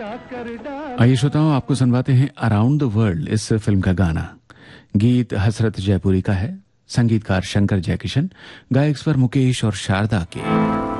आइए श्रोताओं, आपको सुनवाते हैं अराउंड द वर्ल्ड इस फिल्म का गाना। गीत हसरत जयपुरी का है, संगीतकार शंकर जयकिशन, गायक स्वर मुकेश और शारदा के।